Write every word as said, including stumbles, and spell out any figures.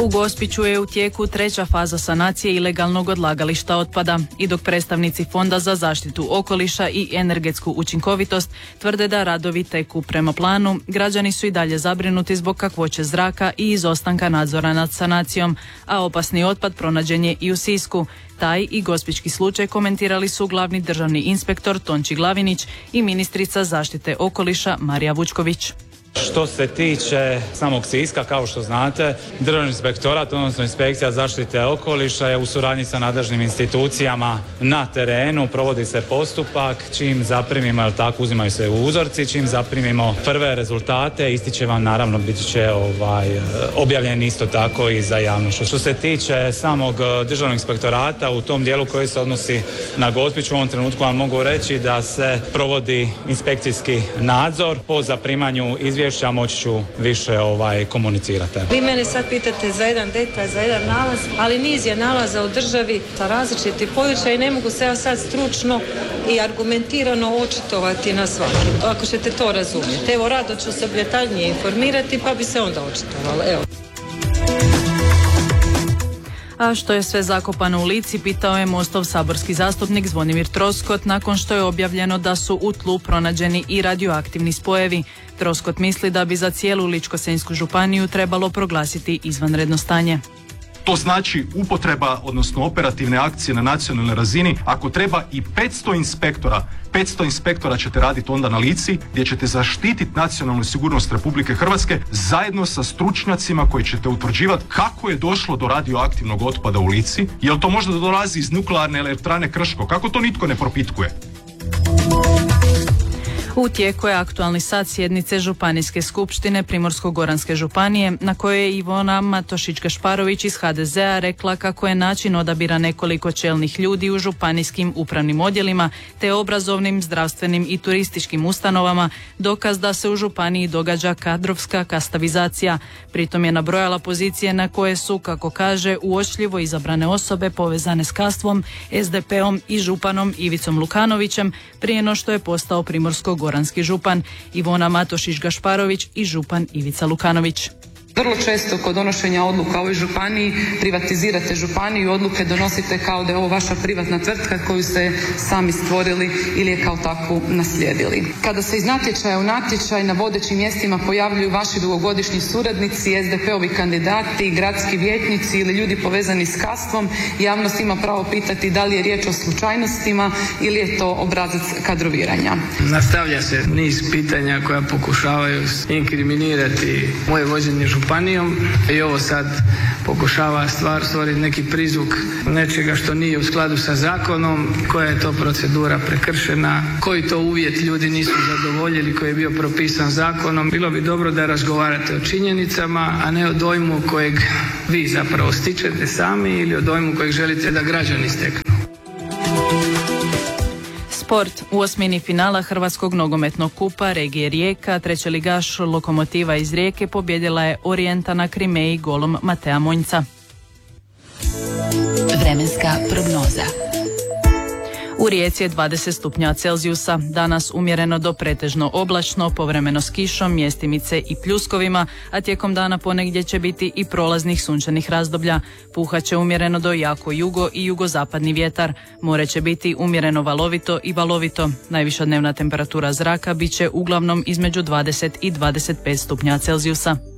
U Gospiću je u tijeku treća faza sanacije ilegalnog odlagališta otpada i dok predstavnici Fonda za zaštitu okoliša i energetsku učinkovitost tvrde da radovi teku prema planu, građani su i dalje zabrinuti zbog kakvoće zraka i izostanka nadzora nad sanacijom, a opasni otpad pronađen je i u Sisku. Taj i gospićki slučaj komentirali su glavni državni inspektor Tonči Glavinić i ministrica zaštite okoliša Marija Vučković. Što se tiče samog Siska, kao što znate, Državni inspektorat, odnosno Inspekcija zaštite okoliša je u suradnji sa nadležnim institucijama na terenu, provodi se postupak, čim zaprimimo, jel tako, uzimaju se uzorci, čim zaprimimo prve rezultate, ističe vam, naravno, bit će ovaj, objavljen isto tako i za javnost. Što se tiče samog Državnog inspektorata, u tom dijelu koji se odnosi na Gospić, u ovom trenutku vam mogu reći da se provodi inspekcijski nadzor po zaprimanju izvješća. Moći ću više ovaj, komunicirati. Vi mene sad pitate za jedan detalj, za jedan nalaz, ali niz je nalaza u državi sa različitih područja i ne mogu se ja sad stručno i argumentirano očitovati na svaki. Ako ćete to razumjeti. Evo, rado ću se detaljnije informirati pa bi se onda očitovala. Evo. A što je sve zakopano u Lici, pitao je Mostov saborski zastupnik Zvonimir Troskot nakon što je objavljeno da su u tlu pronađeni i radioaktivni spojevi. Troskot misli da bi za cijelu Ličko-senjsku županiju trebalo proglasiti izvanredno stanje. To znači upotreba, odnosno operativne akcije na nacionalnoj razini. Ako treba i petsto inspektora, petsto inspektora ćete raditi onda na Lici, gdje ćete zaštititi nacionalnu sigurnost Republike Hrvatske zajedno sa stručnjacima koji ćete utvrđivati kako je došlo do radioaktivnog otpada u Lici. Jel to možda dolazi iz nuklearne elektrane Krško? Kako to nitko ne propitkuje? U tijeku je aktualni sat sjednice Županijske skupštine Primorsko-goranske županije na kojoj je Ivona Matošić-Gašparović iz ha de zea rekla kako je način odabira nekoliko čelnih ljudi u županijskim upravnim odjelima te obrazovnim, zdravstvenim i turističkim ustanovama dokaz da se u županiji događa kadrovska kastavizacija. Pritom je nabrojala pozicije na koje su, kako kaže, uočljivo izabrane osobe povezane s Kastvom, es de pe-om i županom Ivicom Lukanovićem prije no što je postao Primorsko Goranski župan Ivona Matošić-Gašparović i župan Ivica Lukanović. Vrlo često kod donošenja odluka u ovoj županiji privatizirate županiju i odluke donosite kao da je ovo vaša privatna tvrtka koju ste sami stvorili ili je kao takvu naslijedili. Kada se iz natječaja u natječaj na vodećim mjestima pojavljuju vaši dugogodišnji suradnici, es de pe-ovi kandidati, gradski vijećnici ili ljudi povezani s Kastvom, javnost ima pravo pitati da li je riječ o slučajnostima ili je to obrazac kadroviranja. Nastavlja se niz pitanja koja pokušavaju inkriminirati moje vođenje županije županijom i ovo sad pokušava stvar stvoriti neki prizvuk nečega što nije u skladu sa zakonom, koja je to procedura prekršena, koji to uvjet ljudi nisu zadovoljili koji je bio propisan zakonom. Bilo bi dobro da razgovarate o činjenicama, a ne o dojmu kojeg vi zapravo stičete sami ili o dojmu kojeg želite da građani steknu. Sport. U osmini finala Hrvatskog nogometnog kupa regije Rijeka trećeligaš Lokomotiva iz Rijeke pobjedila je Orijenta na Krimeji golom Matea Monjca. Vremenska prognoza. U Rijeci je dvadeset stupnjeva Celzijusa, danas umjereno do pretežno oblačno, povremeno s kišom, mjestimice i pljuskovima, a tijekom dana ponegdje će biti i prolaznih sunčanih razdoblja. Puhat će umjereno do jako jugo i jugozapadni vjetar. More će biti umjereno valovito i valovito. Najviša dnevna temperatura zraka bit će uglavnom između dvadeset i dvadeset pet stupnjeva Celzijusa.